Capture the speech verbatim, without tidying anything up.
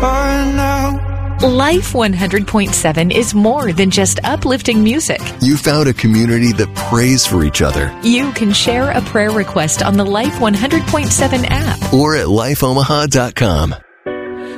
apart now. Life one hundred point seven is more than just uplifting music. You found a community that prays for each other. You can share a prayer request on the Life one hundred point seven app or at life omaha dot com.